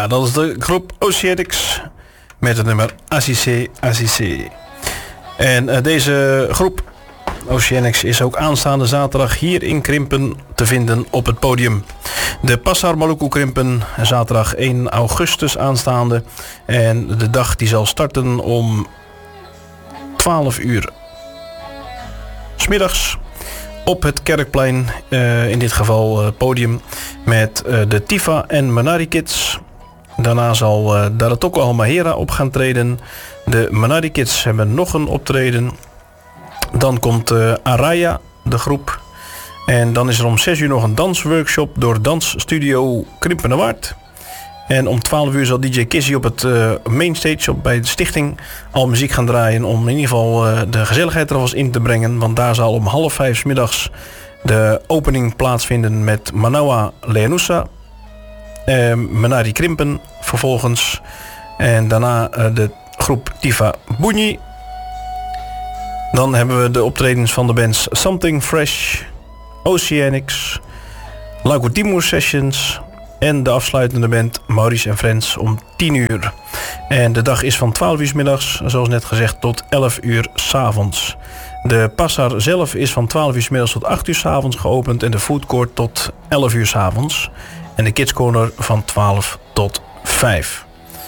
Ja, dat is de groep Oceanics met het nummer Assise Assise. En deze groep Oceanics is ook aanstaande zaterdag hier in Krimpen te vinden op het podium. De Pasar Maluku Krimpen, zaterdag 1 augustus aanstaande. En de dag die zal starten om 12 uur 's middags op het Kerkplein, in dit geval podium, met de Tifa en Manari Kids. Daarna zal Daratoko Almahera op gaan treden. De Manari Kids hebben nog een optreden. Dan komt Araya, de groep. En dan is er om 6 uur nog een dansworkshop door Dansstudio Krimpenerwaard. En om 12 uur zal DJ Kizzy op het mainstage bij de stichting al muziek gaan draaien, om in ieder geval de gezelligheid er alvast in te brengen. Want daar zal om 4:30 's middags de opening plaatsvinden met Manawa Leanusa, Manari Krimpen vervolgens. En daarna de groep Tifa Bunyi. Dan hebben we de optredens van de bands Something Fresh, Oceanics, Lago Timur Sessions en de afsluitende band Maurice en Friends om 10 uur. En de dag is van 12 uur 's middags, zoals net gezegd, tot 11 uur 's avonds. De Passar zelf is van 12 uur 's middags tot 8 uur 's avonds geopend en de foodcourt tot 11 uur 's avonds. En de Kids Corner van 12 tot 5.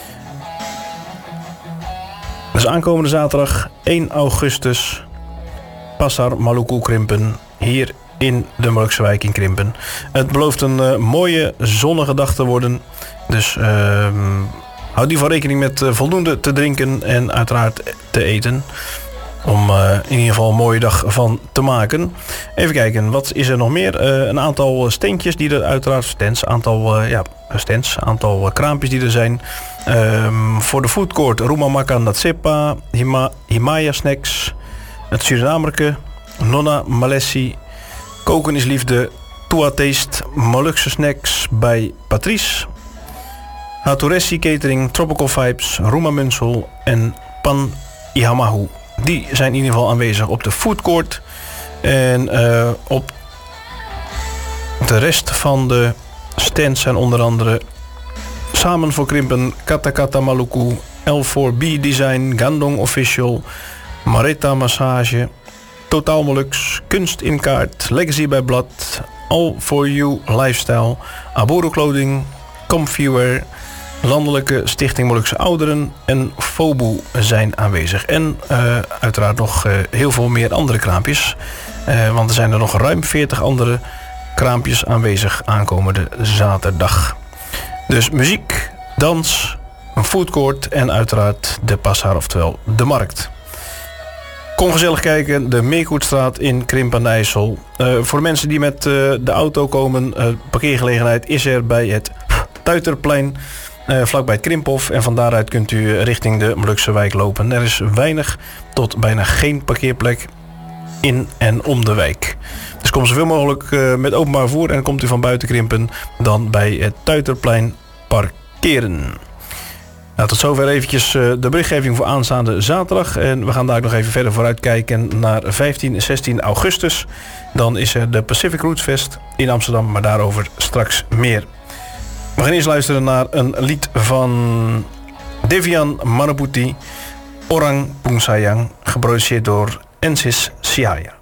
Dus aankomende zaterdag 1 augustus, Pasar Maluku Krimpen, hier in de Molukse wijk in Krimpen. Het belooft een mooie zonnige dag te worden. Dus houd die van rekening met voldoende te drinken en uiteraard te eten. Om in ieder geval een mooie dag van te maken. Even kijken, wat is er nog meer? Een aantal standjes die er uiteraard... aantal kraampjes die er zijn. Voor de foodcourt Rumamaka Natsepa, Himaya Snacks, het Surinamerke, Nonna Malessi, Koken is Liefde, Tua Taste, Molukse Snacks bij Patrice, Haturessi Catering, Tropical Vibes, Ruma Munsel en Pan Ihamahu. Die zijn in ieder geval aanwezig op de foodcourt. En op de rest van de stands zijn onder andere Samen voor Krimpen, Kata Kata Maluku, L4B Design, Gandong Official, Mareta Massage, Totaal Molux, Kunst in Kaart, Legacy bij Blad, All For You Lifestyle, Aboro Clothing, Comfyware, Landelijke Stichting Molukse Ouderen en FOBU zijn aanwezig. En uiteraard nog heel veel meer andere kraampjes. Want er zijn er nog ruim 40 andere kraampjes aanwezig aankomende zaterdag. Dus muziek, dans, een foodcourt en uiteraard de Passar, oftewel de markt. Kom gezellig kijken, de Meerkoetstraat in Krimpen aan de IJssel. Voor de mensen die met de auto komen, parkeergelegenheid is er bij het Tuiterplein, vlakbij het Krimphof. En van daaruit kunt u richting de Molukse wijk lopen. Er is weinig tot bijna geen parkeerplek in en om de wijk. Dus kom zoveel mogelijk met openbaar vervoer en komt u van buiten Krimpen dan bij het Tuiterplein parkeren. Nou, tot zover eventjes de berichtgeving voor aanstaande zaterdag. En we gaan daar nog even verder vooruit kijken naar 15 en 16 augustus. Dan is er de Pacific Roots Fest in Amsterdam, maar daarover straks meer. We gaan eerst luisteren naar een lied van Devian Manaputi, Orang Pungsayang, geproduceerd door Ensis Siaya.